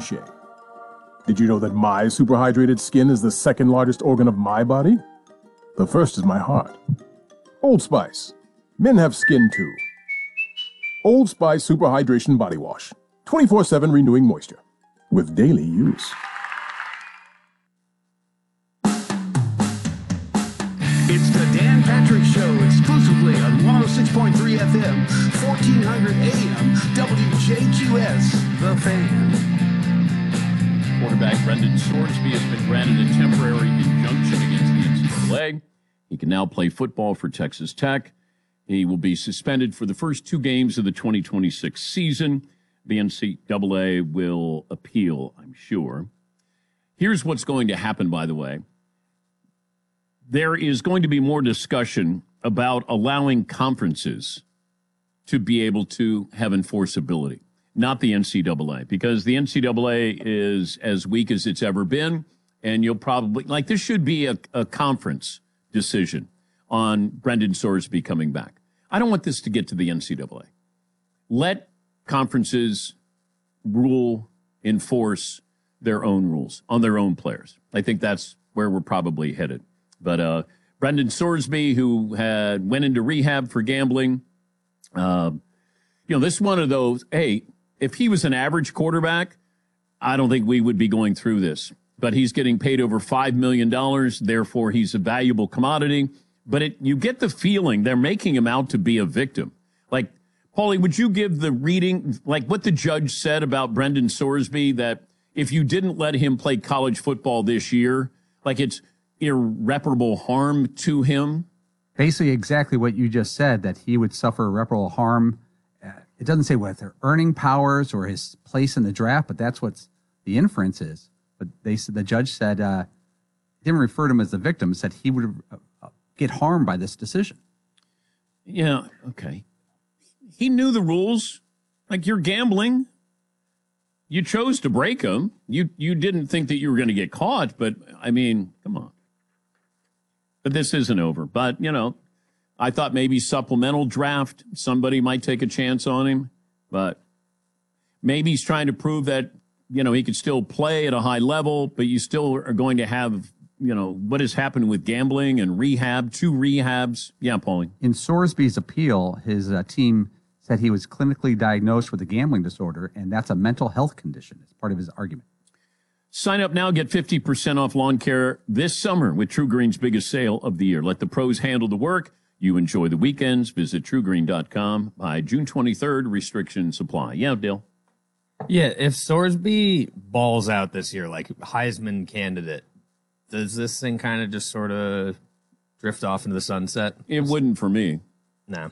cliche. Did you know that my superhydrated skin is the second largest organ of my body? The first is my heart. Old Spice. Men have skin too. Old Spice Super Hydration Body Wash. 24/7 renewing moisture. With daily use. It's the Dan Patrick Show exclusively on 106.3 FM, 1400 AM, WJQS, The Fan. Quarterback Brendan Sorsby has been granted a temporary injunction against the NCAA. He can now play football for Texas Tech. He will be suspended for the first 2 games of the 2026 season. The NCAA will appeal, I'm sure. Here's what's going to happen, by the way. There is going to be more discussion about allowing conferences to be able to have enforceability, not the NCAA, because the NCAA is as weak as it's ever been, and you'll probably, this should be a conference decision on Brendan Sorsby coming back. I don't want this to get to the NCAA. Let conferences enforce their own rules on their own players. I think that's where we're probably headed. But Brendan Sorsby, who went into rehab for gambling, this is one of those, hey, if he was an average quarterback, I don't think we would be going through this. But he's getting paid over $5 million, therefore he's a valuable commodity. But you get the feeling they're making him out to be a victim. Paulie, would you give the reading, what the judge said about Brendan Sorsby, that if you didn't let him play college football this year, it's irreparable harm to him? Basically exactly what you just said, that he would suffer irreparable harm. It doesn't say what their earning powers or his place in the draft, but that's what the inference is. But the judge said, didn't refer to him as a victim, said he would get harmed by this decision. Yeah, okay. He knew the rules. You're gambling. You chose to break them. You didn't think that you were going to get caught, but, come on. But this isn't over. But, I thought maybe supplemental draft, somebody might take a chance on him. But maybe he's trying to prove that, he could still play at a high level, but you still are going to have, what has happened with gambling and rehab, 2 rehabs. Yeah, Paulie. In Sorsby's appeal, his team said he was clinically diagnosed with a gambling disorder, and that's a mental health condition. It's part of his argument. Sign up now, get 50% off lawn care this summer with True Green's biggest sale of the year. Let the pros handle the work. You enjoy the weekends. Visit truegreen.com. By June 23rd, restrictions apply. Yeah, Dale. Yeah, if Sorsby balls out this year, Heisman candidate, does this thing kind of just sort of drift off into the sunset? It wouldn't for me. No.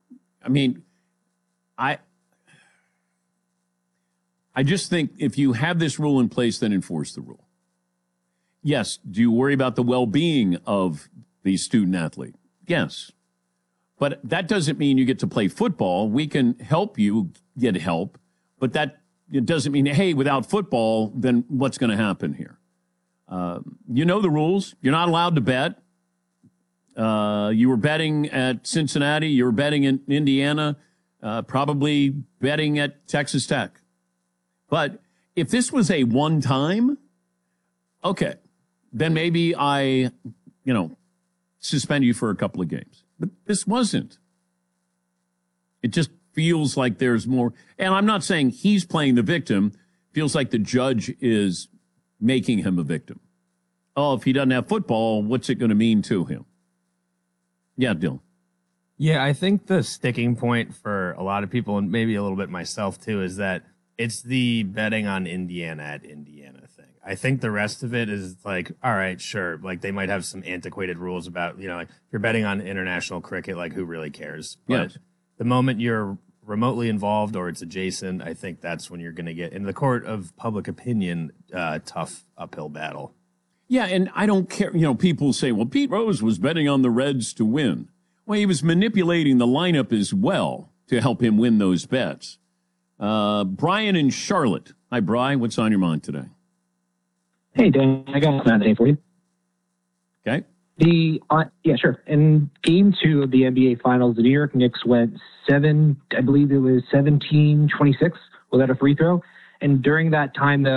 I just think if you have this rule in place, then enforce the rule. Yes. Do you worry about the well-being of the student athlete? Yes. But that doesn't mean you get to play football. We can help you get help, but it doesn't mean, hey, without football, then what's going to happen here? You know the rules. You're not allowed to bet. You were betting at Cincinnati. You were betting in Indiana. Probably betting at Texas Tech. But if this was a one-time, okay, then maybe I, suspend you for a couple of games. But this wasn't. It just feels like there's more. And I'm not saying he's playing the victim. Feels like the judge is making him a victim. Oh, if he doesn't have football, what's it going to mean to him? Yeah, Dylan. Yeah, I think the sticking point for a lot of people, and maybe a little bit myself too, is that it's the betting on Indiana at Indiana thing. I think the rest of it is all right, sure. They might have some antiquated rules about, if you're betting on international cricket, who really cares? But the moment you're remotely involved or it's adjacent, I think that's when you're going to get, in the court of public opinion, tough uphill battle. Yeah, and I don't care. People say, well, Pete Rose was betting on the Reds to win. Well, he was manipulating the lineup as well to help him win those bets. Brian in Charlotte. Hi, Brian. What's on your mind today? Hey, Dan. I got something for you. Okay. Yeah, sure. In Game 2 of the NBA Finals, the New York Knicks went 17-26 without a free throw. And during that time,